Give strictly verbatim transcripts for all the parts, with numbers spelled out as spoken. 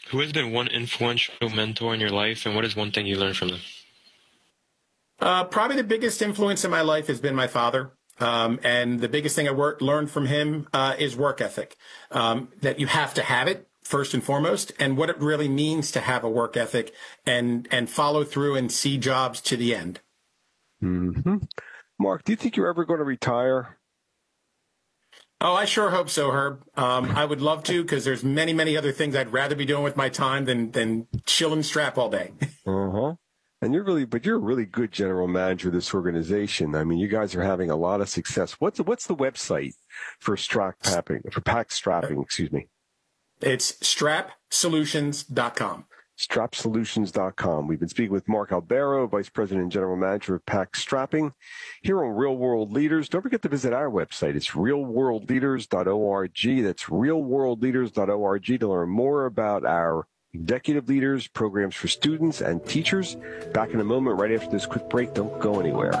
Who has been one influential mentor in your life, and what is one thing you learned from them? Uh, probably the biggest influence in my life has been my father. Um, and the biggest thing I work, learned from him uh, is work ethic, um, that you have to have it first and foremost, and what it really means to have a work ethic and, and follow through and see jobs to the end. Mm-hmm. Mark, do you think you're ever going to retire? Oh, I sure hope so, Herb. Um, I would love to, because there's many, many other things I'd rather be doing with my time than, than chill and strap all day. Uh-huh. And you're really, but you're a really good general manager of this organization. I mean, you guys are having a lot of success. What's what's the website for strap papping, for pack strapping, excuse me? It's strap solutions dot com. strap solutions dot com. We've been speaking with Mark Albero, Vice President and General Manager of Pack Strapping, here on Real World Leaders. Don't forget to visit our website. It's real world leaders dot org. That's real world leaders dot org to learn more about our executive leaders, programs for students and teachers. Back in a moment, right after this quick break. Don't go anywhere.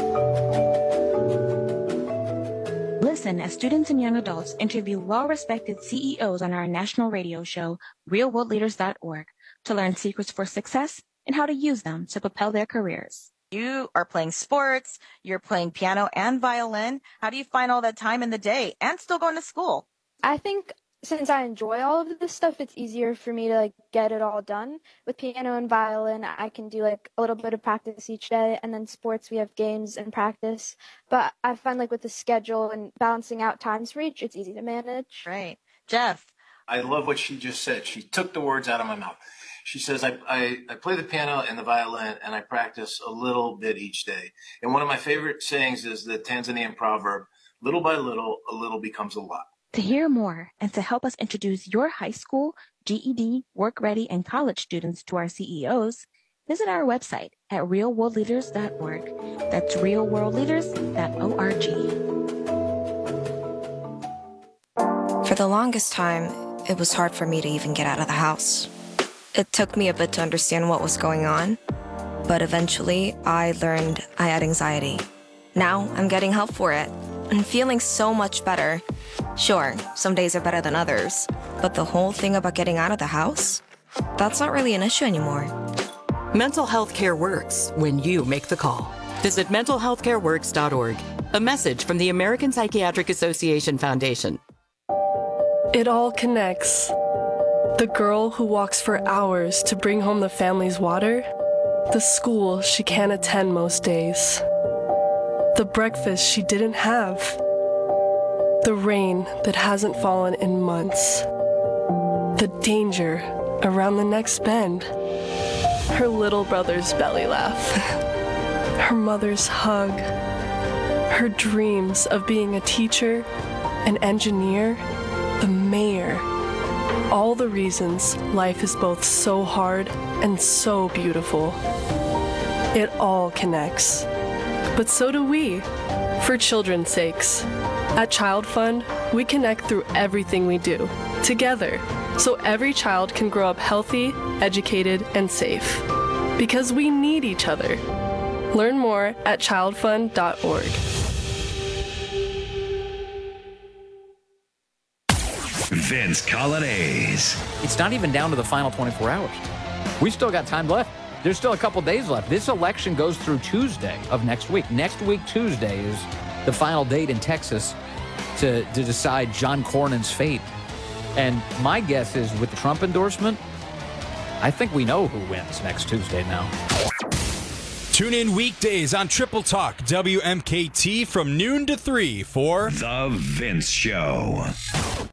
Listen as students and young adults interview well-respected C E Os on our national radio show, real world leaders dot org, to learn secrets for success and how to use them to propel their careers. You are playing sports, you're playing piano and violin. How do you find all that time in the day and still going to school? I think since I enjoy all of this stuff, it's easier for me to like get it all done. With piano and violin, I can do like a little bit of practice each day, and then sports, we have games and practice. But I find like with the schedule and balancing out times for each, it's easy to manage. Right. Jeff. I love what she just said. She took the words out of my mouth. She says, I, I, I play the piano and the violin, and I practice a little bit each day. And one of my favorite sayings is the Tanzanian proverb, little by little, a little becomes a lot. To hear more and to help us introduce your high school, G E D, work-ready, and college students to our C E Os, visit our website at real world leaders dot org. That's real world leaders dot org. For the longest time, it was hard for me to even get out of the house. It took me a bit to understand what was going on, but eventually I learned I had anxiety. Now I'm getting help for it and feeling so much better. Sure, some days are better than others, but the whole thing about getting out of the house, that's not really an issue anymore. Mental health care works when you make the call. Visit mental health care works dot org. A message from the American Psychiatric Association Foundation. It all connects. The girl who walks for hours to bring home the family's water, the school she can't attend most days, the breakfast she didn't have, the rain that hasn't fallen in months, the danger around the next bend, her little brother's belly laugh, her mother's hug, her dreams of being a teacher, an engineer, the mayor. All the reasons life is both so hard and so beautiful. It all connects. But so do we, for children's sakes. At Child Fund, we connect through everything we do, together, so every child can grow up healthy, educated, and safe. Because we need each other. Learn more at child fund dot org. Vince Colonnese. It's not even down to the final twenty-four hours. We still got time left. There's still a couple days left. This election goes through Tuesday of next week. Next week, Tuesday, is the final date in Texas to, to decide John Cornyn's fate. And my guess is with the Trump endorsement, I think we know who wins next Tuesday now. Tune in weekdays on Triple Talk W M K T from noon to three for The Vince Show.